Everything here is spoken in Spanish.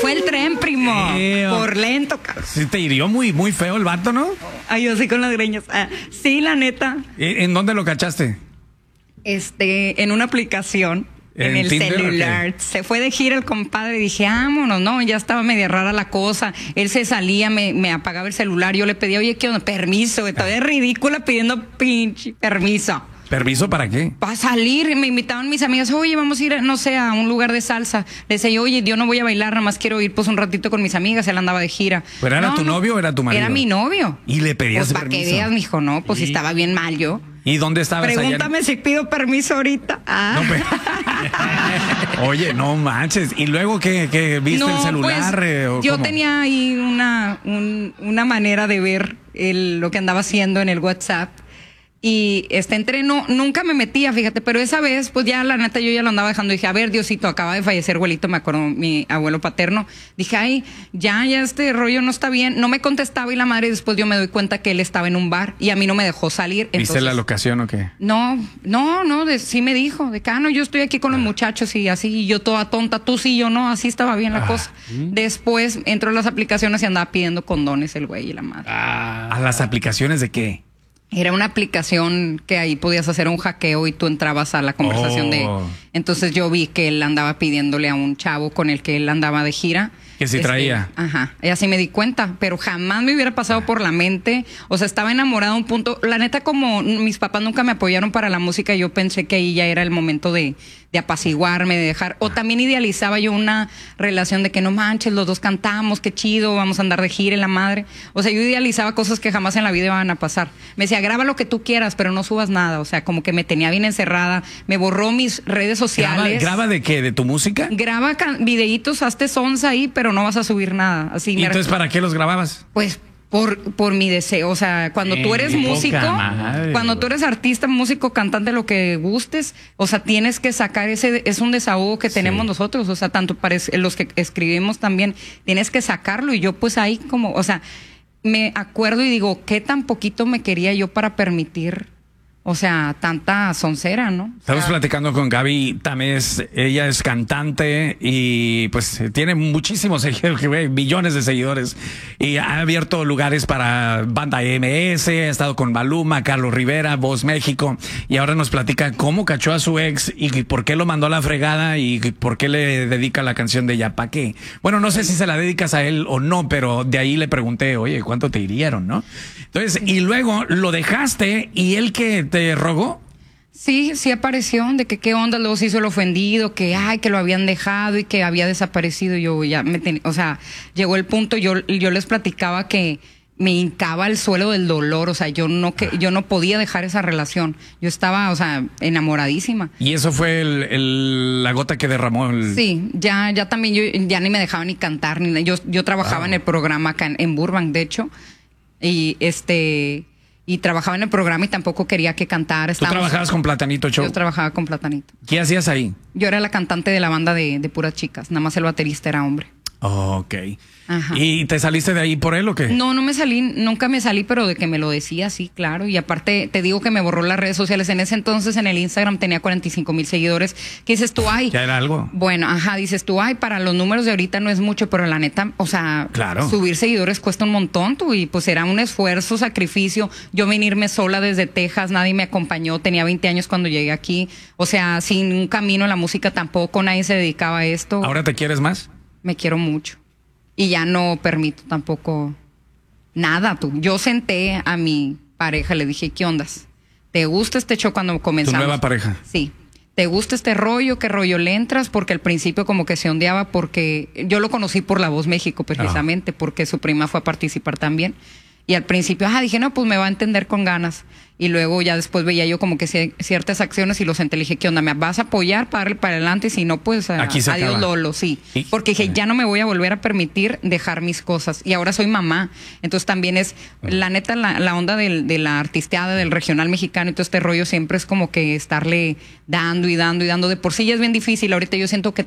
fue el tren, primo. Por lento, cabrón. Sí, te hirió muy, muy feo el vato, ¿no? Ay, yo sí con las greñas. Sí, la neta. ¿En dónde lo cachaste? En una aplicación. En el Tinder, celular. Se fue de gira el compadre y dije, vámonos, no, ya estaba media rara la cosa. Él se salía, me apagaba el celular. Yo le pedía, oye, ¿qué onda? Permiso. Todavía es ridícula pidiendo pinche permiso. ¿Permiso para qué? Para salir, me invitaban mis amigas, oye, vamos a ir, no sé, a un lugar de salsa. Le decía yo, oye, yo no voy a bailar, nada más quiero ir pues un ratito con mis amigas. Él andaba de gira. ¿Pero era tu novio o era tu marido? Era mi novio. ¿Y le pedías pues permiso? Para que veas, mijo, no, pues si estaba bien mal yo. ¿Y dónde estabas? Pregúntame si pido permiso ahorita. No, oye, no manches. ¿Y luego qué viste el celular? Pues, yo tenía ahí una manera de ver lo que andaba haciendo en el WhatsApp. Y nunca me metía, fíjate, pero esa vez, pues ya la neta yo ya lo andaba dejando. Dije, a ver, Diosito, acaba de fallecer abuelito, me acuerdo, mi abuelo paterno. Dije, ay, ya este rollo no está bien. No me contestaba y la madre, después yo me doy cuenta que él estaba en un bar y a mí no me dejó salir. ¿Viste entonces, la locación o qué? No, sí me dijo, de no, yo estoy aquí con los muchachos y así, y yo toda tonta, tú sí, yo no, así estaba bien la cosa. Después entró a las aplicaciones y andaba pidiendo condones el güey y la madre. ¿A las aplicaciones de qué? Era una aplicación que ahí podías hacer un hackeo y tú entrabas a la conversación Entonces yo vi que él andaba pidiéndole a un chavo con el que él andaba de gira. Que sí traía. Ajá, y así me di cuenta, pero jamás me hubiera pasado por la mente. O sea, estaba enamorada a un punto. La neta, como mis papás nunca me apoyaron para la música, yo pensé que ahí ya era el momento de apaciguarme, de dejar. O también idealizaba yo una relación de que no manches, los dos cantamos, qué chido, vamos a andar de gira en la madre. O sea, yo idealizaba cosas que jamás en la vida iban a pasar. Me decía, graba lo que tú quieras, pero no subas nada. O sea, como que me tenía bien encerrada. Me borró mis redes sociales. ¿Graba de qué? ¿De tu música? Graba videitos, hazte sons ahí, pero no vas a subir nada. Así. ¿Y entonces para qué los grababas? Pues por mi deseo. O sea, cuando tú eres músico, cuando tú eres artista, músico, cantante, lo que gustes, o sea, tienes que sacar es un desahogo que tenemos nosotros. O sea, tanto para los que escribimos también, tienes que sacarlo. Y yo pues ahí como, o sea, me acuerdo y digo, ¿qué tan poquito me quería yo para permitir? O sea, tanta soncera, ¿no? Estamos platicando con Gaby Tamés. Ella es cantante y pues tiene muchísimos seguidores, billones de seguidores. Y ha abierto lugares para Banda MS, ha estado con Maluma, Carlos Rivera, Voz México. Y ahora nos platica cómo cachó a su ex y por qué lo mandó a la fregada y por qué le dedica la canción de Ya Pa' Qué. Bueno, no sé si se la dedicas a él o no, pero de ahí le pregunté, oye, ¿cuánto te hirieron, no? Entonces, y luego lo dejaste y él que te rogó. Sí apareció, de que qué onda, luego se hizo el ofendido, que lo habían dejado y que había desaparecido. Yo ya o sea, llegó el punto, yo les platicaba que me hincaba al suelo del dolor, o sea, yo no podía dejar esa relación. Yo estaba, o sea, enamoradísima. Y eso fue la gota que derramó el... Sí, ya también yo ya ni me dejaba ni cantar, ni yo trabajaba en el programa acá en Burbank, de hecho. Y trabajaba en el programa y tampoco quería que cantara. ¿Tú trabajabas con Platanito Show? Yo trabajaba con Platanito. ¿Qué hacías ahí? Yo era la cantante de la banda de puras chicas, nada más el baterista era hombre. Ok. Ajá. ¿Y te saliste de ahí por él o qué? No me salí, nunca me salí, pero de que me lo decía, sí, claro. Y aparte, te digo que me borró las redes sociales. En ese entonces, en el Instagram tenía 45,000 seguidores. ¿Qué dices tú? Ay. ¿Ya era algo? Bueno, dices tú, ay, para los números de ahorita no es mucho, pero la neta, o sea, claro, subir seguidores cuesta un montón, y pues era un esfuerzo, sacrificio. Yo venirme sola desde Texas, nadie me acompañó, tenía 20 años cuando llegué aquí. O sea, sin un camino en la música tampoco, nadie se dedicaba a esto. ¿Ahora te quieres más? Me quiero mucho. Y ya no permito tampoco nada, tú. Yo senté a mi pareja, le dije, ¿qué ondas? ¿Te gusta este show cuando comenzamos? ¿Tu nueva pareja? Sí. ¿Te gusta este rollo? ¿Qué rollo le entras? Porque al principio como que se ondeaba porque yo lo conocí por La Voz México precisamente, porque su prima fue a participar también. Y al principio, dije, no, pues me va a entender con ganas. Y luego ya después veía yo como que ciertas acciones y lo senté, le dije, ¿qué onda? ¿Me vas a apoyar para darle para adelante? Y si no, pues adiós acaba. Lolo, sí. Porque dije, ya no me voy a volver a permitir dejar mis cosas. Y ahora soy mamá. Entonces también es, la neta, la onda de la artisteada, del regional mexicano y todo este rollo siempre es como que estarle dando y dando y dando. De por sí ya es bien difícil. Ahorita yo siento que